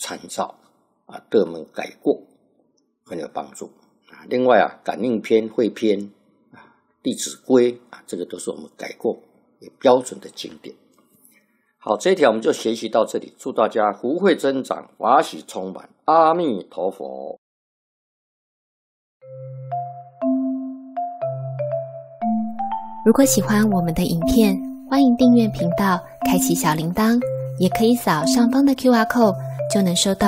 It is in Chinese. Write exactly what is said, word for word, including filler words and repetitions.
参照啊，对我们改过很有帮助啊。另外啊，感应篇、汇篇啊、弟子规啊，这个都是我们改过也标准的经典。好，这一条我们就学习到这里，祝大家福慧增长，法喜充满，阿弥陀佛。 如果喜欢我们的影片，欢迎订阅频道，开启小铃铛，也可以扫上方的 Q R code，就能收到